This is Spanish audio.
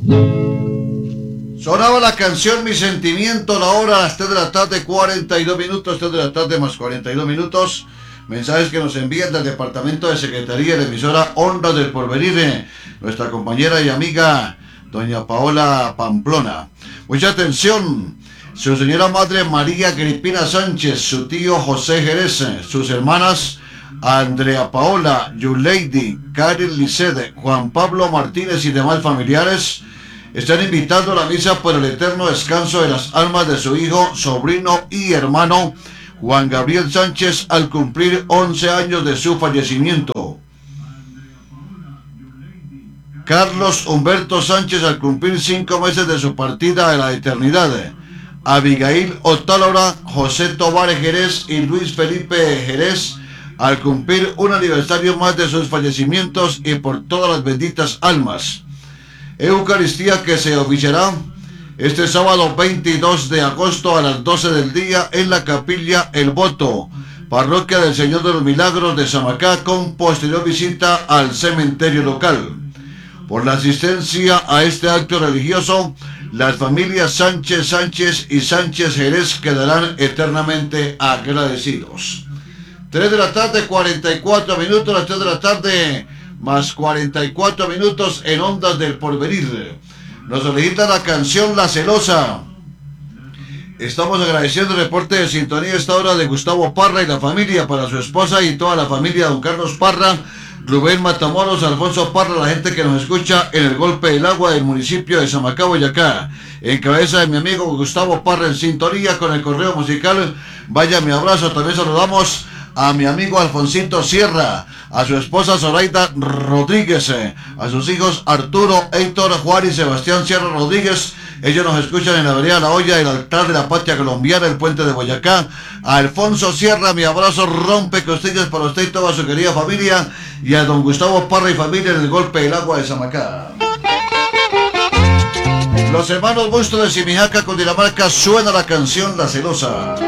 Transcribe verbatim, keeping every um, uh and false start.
Sonaba la canción Mi Sentimiento, la hora a las tres de la tarde, cuarenta y dos minutos, tres de la tarde más cuarenta y dos minutos. Mensajes que nos envían del Departamento de Secretaría de la emisora Ondas del Porvenir, nuestra compañera y amiga doña Paola Pamplona. Mucha atención, su señora madre María Agripina Sánchez, su tío José Jerez, sus hermanas Andrea Paola, Yuleidi, Karen Lisset, Juan Pablo Martínez y demás familiares están invitando a la misa por el eterno descanso de las almas de su hijo, sobrino y hermano Juan Gabriel Sánchez al cumplir once años de su fallecimiento. Carlos Humberto Sánchez al cumplir cinco meses de su partida a la eternidad. Abigail Otálora, José Tobar Jerez y Luis Felipe Jerez al cumplir un aniversario más de sus fallecimientos y por todas las benditas almas. Eucaristía que se oficiará este sábado veintidós de agosto a las doce del día en la capilla El Voto, parroquia del Señor de los Milagros de Samacá, con posterior visita al cementerio local. Por la asistencia a este acto religioso, las familias Sánchez Sánchez y Sánchez Jerez quedarán eternamente agradecidos. tres de la tarde, cuarenta y cuatro minutos, las tres de la tarde más cuarenta y cuatro minutos en Ondas del Porvenir. Nos solicita la canción La Celosa. Estamos agradeciendo el reporte de sintonía a esta hora de Gustavo Parra y la familia, para su esposa y toda la familia de don Carlos Parra, Rubén Matamoros, Alfonso Parra, la gente que nos escucha en el Golpe del Agua del municipio de Samacá, Boyacá, en cabeza de mi amigo Gustavo Parra en sintonía con el correo musical. Vaya mi abrazo. También saludamos a mi amigo Alfonsito Sierra, a su esposa Zoraida Rodríguez, a sus hijos Arturo, Héctor, Juan y Sebastián Sierra Rodríguez. Ellos nos escuchan en la vereda La Olla, el altar de la patria colombiana, el puente de Boyacá. A Alfonso Sierra, mi abrazo rompe costillas para usted y toda su querida familia. Y a don Gustavo Parra y familia en el Golpe del Agua de Samacá. Los hermanos Busto de Simijaca, Cundinamarca, suena la canción La Celosa.